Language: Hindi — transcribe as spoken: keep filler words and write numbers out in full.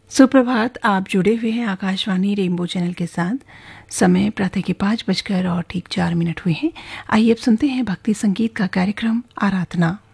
सुप्रभात। आप जुड़े हुए हैं आकाशवाणी रेनबो चैनल के साथ। समय प्रातः के पाँच बजकर और ठीक चार मिनट हुए हैं। आइए अब सुनते हैं भक्ति संगीत का कार्यक्रम आराधना।